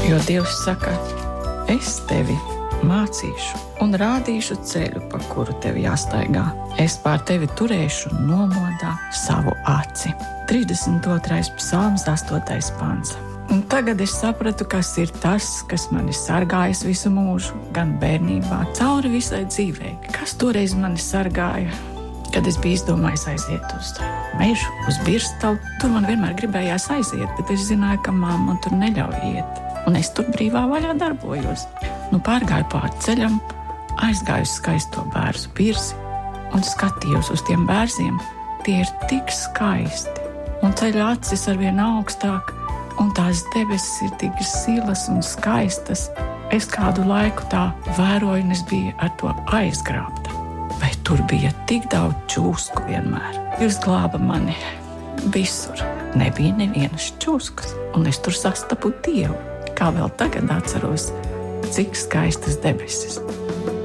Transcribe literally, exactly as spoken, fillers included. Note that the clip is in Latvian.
Jo Dievs saka, es tevi mācīšu un rādīšu ceļu, pa kuru tev jāstaigā. Es pār tevi turēšu nomodā savu aci. trīsdesmit otrais psalms, astotais pants. Un tagad es sapratu, kas ir tas, kas mani sargājas visu mūžu, gan bērnībā, cauri visai dzīvei. Kas toreiz mani sargāja, kad es biju izdomājis aiziet uz mežu, uz Birstalu. Tur man vienmēr gribējās aiziet, bet es zināju, ka mamma tur neļauj iet. Un es tur brīvā vaļā darbojos. Nu, pārgāju pāri ceļam, aizgāju uz skaisto bērzu pirsi un skatījos uz tiem bērziem. Tie ir tik skaisti. Un ceļa acis arvien augstāk, un tās debesis ir tik silas un skaistas. Es kādu laiku tā vēroju, un es biju ar to aizgrābta. Vai tur bija tik daudz čūsku vienmēr? Jūs glāba mani visur. Nebija nevienas čūskas, un es tur sastapu Dievu. Kā vēl tagad atceros, cik skaistas debesis.